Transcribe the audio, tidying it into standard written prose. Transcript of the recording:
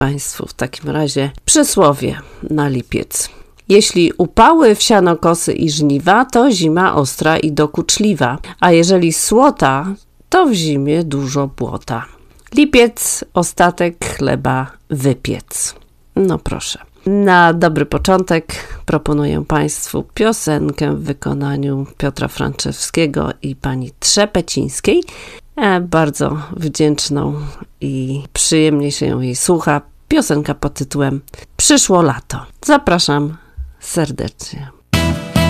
Państwu w takim razie przysłowie na lipiec. Jeśli upały w sianokosy i żniwa, to zima ostra i dokuczliwa, a jeżeli słota, to w zimie dużo błota. Lipiec, ostatek chleba wypiec. No proszę. Na dobry początek proponuję Państwu piosenkę w wykonaniu Piotra Franczewskiego i pani Trzepecińskiej. Bardzo wdzięczną i przyjemnie się jej słucha. Piosenka pod tytułem Przyszło lato. Zapraszam serdecznie.